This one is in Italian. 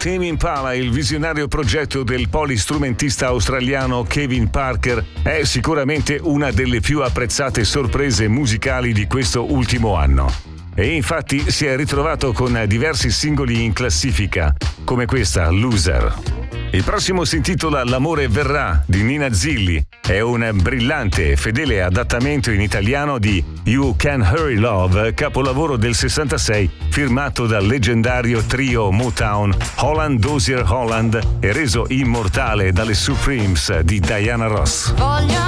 Tame Impala, il visionario progetto del polistrumentista australiano Kevin Parker, è sicuramente una delle più apprezzate sorprese musicali di questo ultimo anno. E infatti si è ritrovato con diversi singoli in classifica, come questa, Loser. Il prossimo si intitola L'amore verrà, di Nina Zilli. È un brillante e fedele adattamento in italiano di You Can Hurry Love, capolavoro del 66, firmato dal leggendario trio Motown Holland Dozier Holland e reso immortale dalle Supremes di Diana Ross.